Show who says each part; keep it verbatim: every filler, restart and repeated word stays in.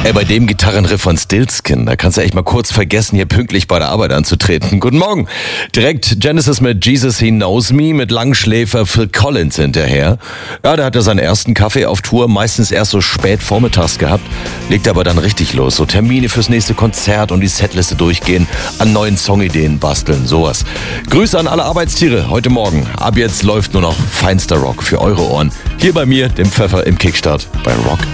Speaker 1: Ey, bei dem Gitarrenriff von Stillskin, da kannst du echt mal kurz vergessen, hier pünktlich bei der Arbeit anzutreten. Guten Morgen. Direkt Genesis mit Jesus He Knows Me, mit Langschläfer Phil Collins hinterher. Ja, der hat ja seinen ersten Kaffee auf Tour, meistens erst so spät vormittags gehabt, legt aber dann richtig los. So Termine fürs nächste Konzert und die Setliste durchgehen, an neuen Songideen basteln, sowas. Grüße an alle Arbeitstiere heute Morgen. Ab jetzt läuft nur noch feinster Rock für eure Ohren. Hier bei mir, dem Pfeffer im Kickstart bei Rock